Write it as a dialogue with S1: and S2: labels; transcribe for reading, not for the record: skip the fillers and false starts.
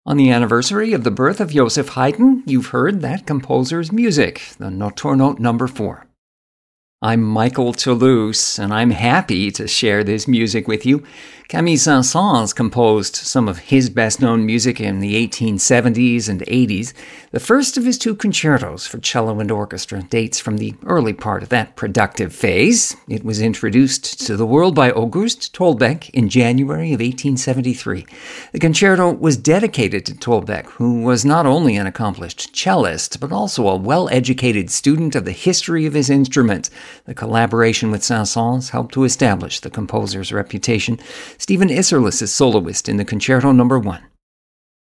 S1: On the anniversary of the birth of Joseph Haydn, you've heard that composer's music, the Notturno No. 4. I'm Michael Toulouse, and I'm happy to share this music with you. Camille Saint-Saëns composed some of his best-known music in the 1870s and 80s. The first of his two concertos for cello and orchestra dates from the early part of that productive phase. It was introduced to the world by Auguste Tolbeck in January of 1873. The concerto was dedicated to Tolbeck, who was not only an accomplished cellist, but also a well-educated student of the history of his instrument. The collaboration with Saint-Saëns helped to establish the composer's reputation. Stephen Isserlis is soloist in the Concerto No. 1.